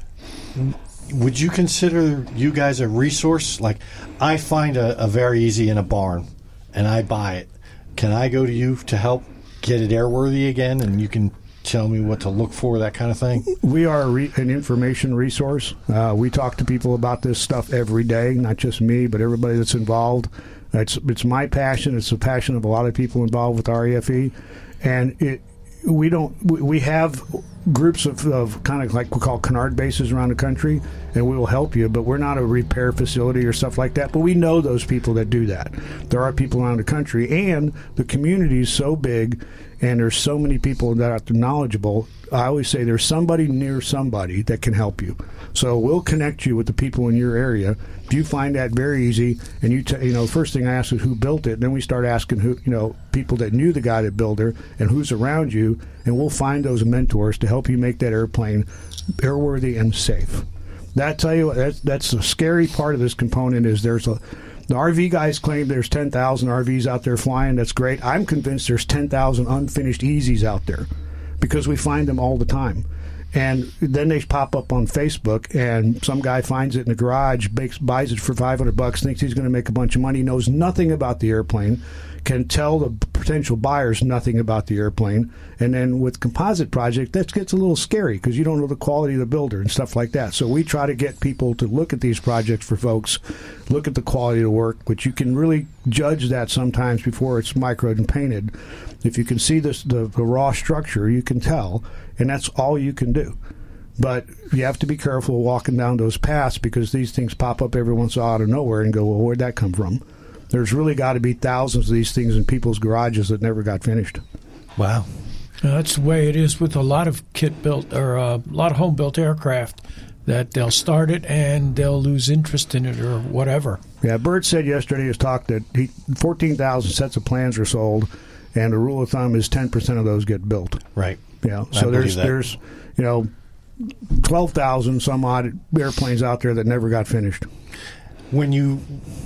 would you consider you guys a resource? Like, I find a, a Very Easy in a barn, and I buy it. Can I go to you to help get it airworthy again, and you can tell me what to look for, that kind of thing? We are a re- an information resource. Uh, we talk to people about this stuff every day, not just me, but everybody that's involved. It's it's my passion. It's the passion of a lot of people involved with R E F E, and it we don't we, we have groups of, of kind of like we call canard bases around the country, and we will help you, but we're not a repair facility or stuff like that. But we know those people that do that. There are people around the country, and the community is so big, and there's so many people that are knowledgeable. I always say there's somebody near somebody that can help you. So we'll connect you with the people in your area. If you find that very easy, and you t- you know, the first thing I ask is who built it, and then we start asking who, you know, people that knew the guy that built it and who's around you, and we'll find those mentors to help you make that airplane airworthy and safe. That tell you that's that's the scary part of this component is there's a the R V guys claim there's ten thousand R Vs out there flying. That's great. I'm convinced there's ten thousand unfinished Easies out there because we find them all the time. And then they pop up on Facebook, and some guy finds it in the garage, bakes, buys it for five hundred bucks, thinks he's going to make a bunch of money, knows nothing about the airplane, can tell the potential buyers nothing about the airplane. And then with Composite Project, that gets a little scary because you don't know the quality of the builder and stuff like that. So we try to get people to look at these projects for folks, look at the quality of the work, which you can really judge that sometimes before it's microed and painted. If you can see this, the, the raw structure, you can tell, and that's all you can do. But you have to be careful walking down those paths because these things pop up every once in a while out of nowhere and go, well, where'd that come from? There's really got to be thousands of these things in people's garages that never got finished. Wow. Uh, that's the way it is with a lot of kit-built or uh, a lot of home-built aircraft, that they'll start it and they'll lose interest in it or whatever. Yeah, Bert said yesterday in his talk that he, fourteen thousand sets of plans are sold, and the rule of thumb is ten percent of those get built. Right. You know, so I there's that. there's you know twelve thousand some odd airplanes out there that never got finished. When you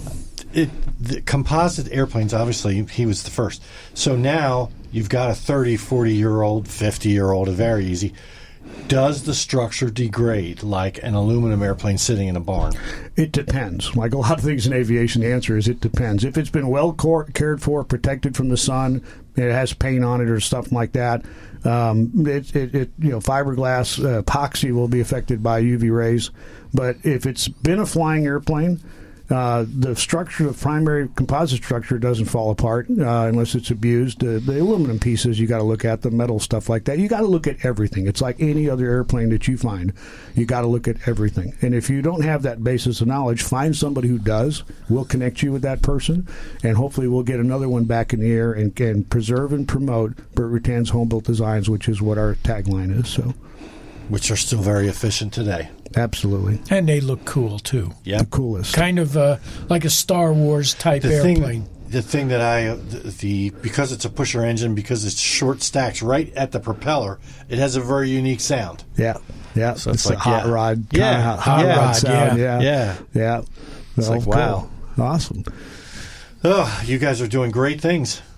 it the composite airplanes, obviously he was the first. So now you've got a thirty, forty year old, fifty year old, a Very Easy. Does the structure degrade like an aluminum airplane sitting in a barn? It depends. Like a lot of things in aviation, the answer is it depends. If it's been well cared for, protected from the sun, it has paint on it or stuff like that, um, it, it, it, you know, fiberglass, uh, epoxy will be affected by U V rays. But if it's been a flying airplane, Uh, the structure, the primary composite structure doesn't fall apart uh, unless it's abused. Uh, the aluminum pieces you got to look at, the metal stuff like that. You got to look at everything. It's like any other airplane that you find. You got to look at everything. And if you don't have that basis of knowledge, find somebody who does. We'll connect you with that person, and hopefully we'll get another one back in the air and can preserve and promote Burt Rutan's Home Built Designs, which is what our tagline is. So, which are still very efficient today. Absolutely. And they look cool, too. Yeah. The coolest. Kind of uh, like a Star Wars type the airplane. Thing, the thing that I, the, the because it's a pusher engine, because it's short stacks right at the propeller, it has a very unique sound. Yeah. Yeah. So it's, it's like, a hot yeah. rod. Yeah. Hot, hot yeah. rod sound. Yeah. Yeah. Yeah. Yeah. It's Well, like, wow. cool. Awesome. Oh, you guys are doing great things.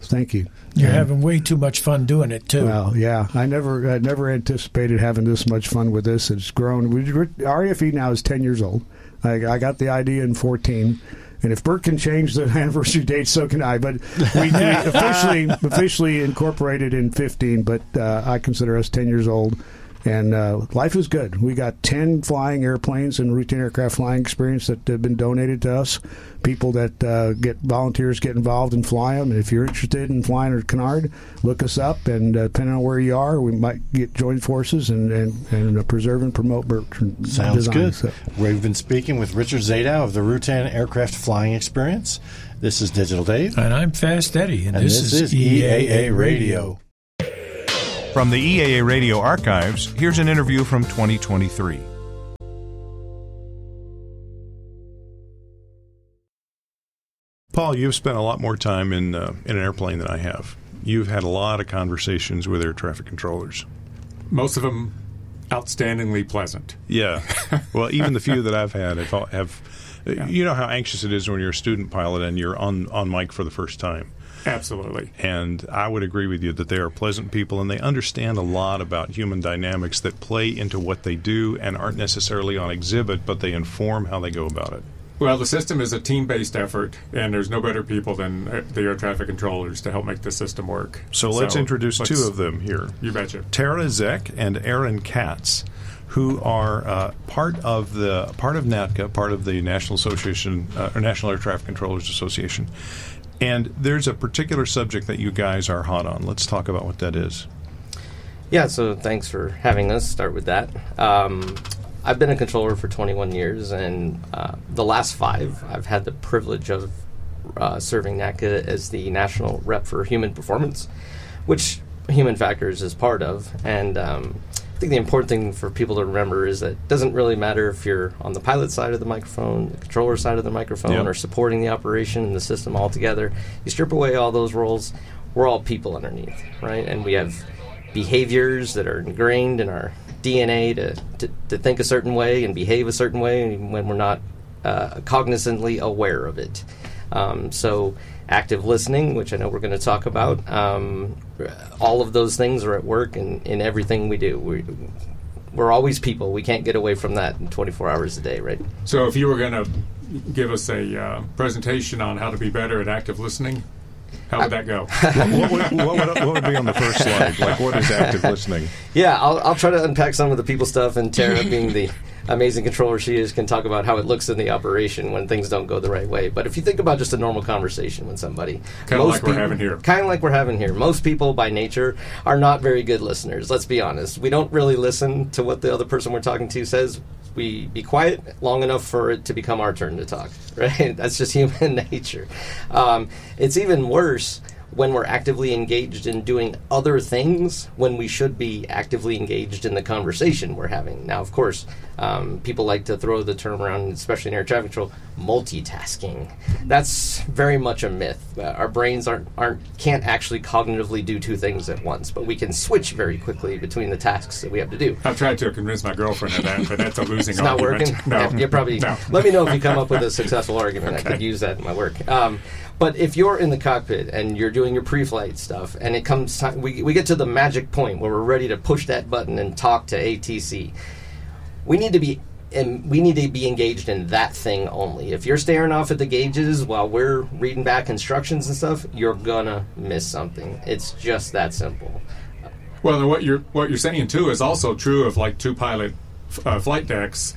Thank you. You're And- having way too much fun doing it too. Well, yeah, I never, I never anticipated having this much fun with this. It's grown. We, R E F E now is ten years old. I, I got the idea in fourteen, and if Bert can change the anniversary date, so can I. But we, we officially, officially incorporated in fifteen. But uh, I consider us ten years old. And uh, life is good. We got ten flying airplanes and routine aircraft flying experience that have been donated to us. People that uh, get volunteers get involved and fly them. And if you're interested in flying a Canard, look us up. And uh, depending on where you are, we might get join forces and, and, and uh, preserve and promote Berkshire Sounds design. good. So. We've been speaking with Richard Zadow of the Rutan Aircraft Flying Experience. This is Digital Dave. And I'm Fast Eddie. And, And this, this is, is E A A Radio. From the E A A Radio Archives, here's an interview from twenty twenty-three. Paul, you've spent a lot more time in uh, in an airplane than I have. You've had a lot of conversations with air traffic controllers. Most of them outstandingly pleasant. Yeah. Well, even the few that I've had have, have yeah. You know how anxious it is when you're a student pilot and you're on, on mic for the first time. Absolutely. And I would agree with you that they are pleasant people, and they understand a lot about human dynamics that play into what they do and aren't necessarily on exhibit, but they inform how they go about it. Well, the system is a team-based effort, and there's no better people than the air traffic controllers to help make the system work. So let's so introduce let's, two of them here. You betcha. Tara Zek and Aaron Katz, who are uh, part of the part of NATCA, part of the National Association, uh, or National Air Traffic Controllers Association. And there's a particular subject that you guys are hot on. Let's talk about what that is. Yeah, so thanks for having us. Start with that. Um, I've been a controller for twenty-one years, and uh, the last five, I've had the privilege of uh, serving NATCA as the national rep for human performance, which Human Factors is part of. And um, I think the important thing for people to remember is that it doesn't really matter if you're on the pilot side of the microphone, the controller side of the microphone, yep. or supporting the operation and the system altogether. You strip away all those roles, we're all people underneath, right? And we have behaviors that are ingrained in our D N A to, to, to think a certain way and behave a certain way when we're not uh, cognizantly aware of it. Um, so active listening, which I know we're going to talk about, um, all of those things are at work in, in everything we do. We, we're always people. We can't get away from that in twenty-four hours a day, right? So if you were going to give us a uh, presentation on how to be better at active listening, how would that go? what, would, what, would, what would be on the first slide? Like, what is active listening? Yeah, I'll, I'll try to unpack some of the people stuff, and Tara, being the amazing controller she is, can talk about how it looks in the operation when things don't go the right way. But if you think about just a normal conversation with somebody, kind of like people, we're having here, kind of like we're having here, most people by nature are not very good listeners. Let's be honest. We don't really listen to what the other person we're talking to says. We be quiet long enough for it to become our turn to talk, right? That's just human nature. Um, it's even worse when we're actively engaged in doing other things when we should be actively engaged in the conversation we're having. Now, of course, um, people like to throw the term around, especially in air traffic control, multitasking. That's very much a myth. Uh, our brains aren't, aren't can't actually cognitively do two things at once, but we can switch very quickly between the tasks that we have to do. I've tried to convince my girlfriend of that, but that's a losing it's argument. It's not working? No. Yeah, you probably, no. Let me know if you come up with a successful argument. Okay. I could use that in my work. Um, But if you're in the cockpit and you're doing your pre-flight stuff, and it comes time, we we get to the magic point where we're ready to push that button and talk to A T C, we need to be and we need to be engaged in that thing only. If you're staring off at the gauges while we're reading back instructions and stuff, you're gonna miss something. It's just that simple. Well, and what you're what you're saying too is also true of like two pilot uh, flight decks.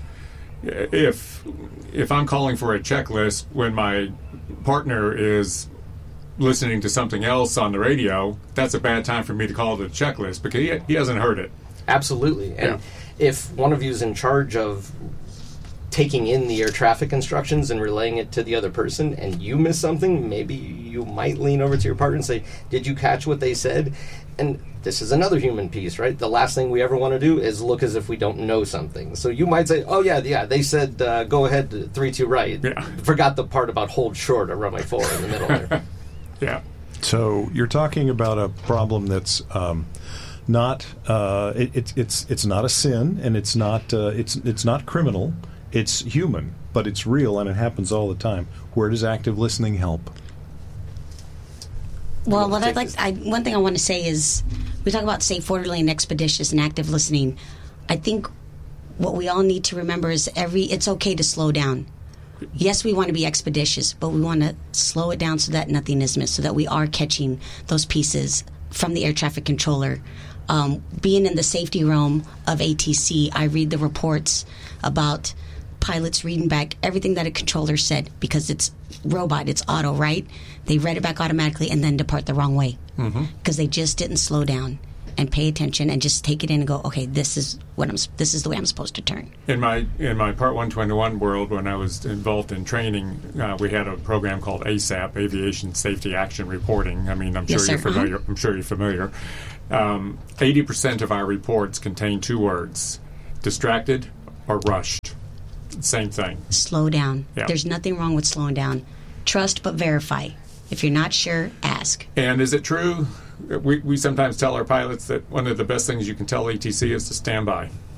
If if I'm calling for a checklist when my partner is listening to something else on the radio, that's a bad time for me to call the checklist because he, he hasn't heard it. Absolutely. And yeah. if one of you is in charge of taking in the air traffic instructions and relaying it to the other person and you miss something, maybe you might lean over to your partner and say, did you catch what they said? And this is another human piece, right? The last thing we ever want to do is look as if we don't know something. So you might say, oh, yeah, yeah, they said uh, go ahead, three two right. Yeah. Forgot the part about hold short or runway four in the middle there. Yeah. So you're talking about a problem that's um, not uh, it, it's it's it's not a sin, and it's not uh, it's it's not criminal. It's human, but it's real, and it happens all the time. Where does active listening help? Well, what I'd like, I, one thing I want to say is, we talk about safe, orderly, and expeditious, and active listening. I think what we all need to remember is every it's okay to slow down. Yes, we want to be expeditious, but we want to slow it down so that nothing is missed, so that we are catching those pieces from the air traffic controller. Um, being in the safety realm of A T C, I read the reports about pilots reading back everything that a controller said, because it's robot, it's auto, right? They read it back automatically and then depart the wrong way because mm-hmm. they just didn't slow down and pay attention and just take it in and go, okay, this is what I'm. This is the way I'm supposed to turn. In my in my Part one twenty-one world, when I was involved in training, uh, we had a program called ASAP, Aviation Safety Action Reporting. I mean, I'm sure yes, you're sir. familiar. Uh-huh. I'm sure you're familiar. Um, eighty percent of our reports contain two words: distracted or rushed. Same thing. Slow down. Yeah. There's nothing wrong with slowing down. Trust but verify. If you're not sure, ask. And is it true? We, we sometimes tell our pilots that one of the best things you can tell A T C is to stand by.